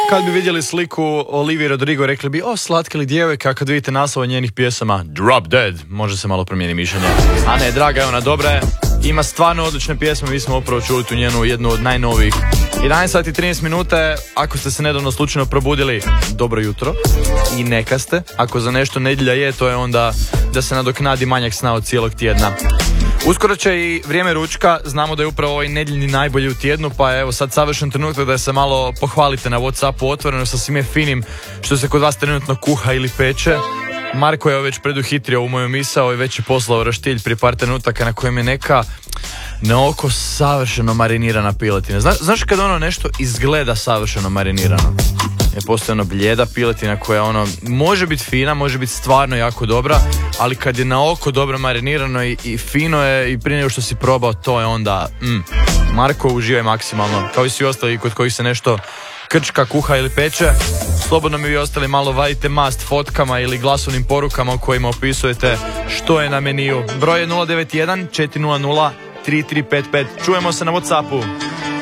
Kad bi vidjeli sliku Olivije Rodrigo, rekli bi, o, slatka li djevojka, kad vidite naslova njenih pjesama Drop Dead, može se malo promijeni mišljenje. A ne, draga je ona, dobra je, ima stvarno odlične pjesme, mi smo upravo čuli tu njenu jednu od najnovijih. 11 sati 13 minuta, ako ste se nedavno slučajno probudili, dobro jutro. I neka ste, ako za nešto nedjelja je, to je onda da se nadoknadi manjak sna od cijelog tjedna. Uskoro će i vrijeme ručka, znamo da je upravo ovaj nedjeljni najbolji u tjednu, pa evo sad savršen trenutak da se malo pohvalite na WhatsAppu otvoreno sa svime finim što se kod vas trenutno kuha ili peče. Marko je već preduhitrio u moju misao i već je poslao roštilj prije par trenutaka na kojem je neka na oko savršeno marinirana piletina. Znaš kad ono nešto izgleda savršeno marinirano? Je postoji ono bljeda piletina koja ono može biti fina, može biti stvarno jako dobra, ali kad je na oko dobro marinirano i fino je i prije nego što si probao, to je onda Marko, uživaj maksimalno, kao i svi ostali kod kojih se nešto krčka, kuha ili peče. Slobodno mi vi ostali malo vadite mast fotkama ili glasovnim porukama u kojima opisujete što je na meniju. Broj je 091 400 3355. Čujemo se na WhatsAppu.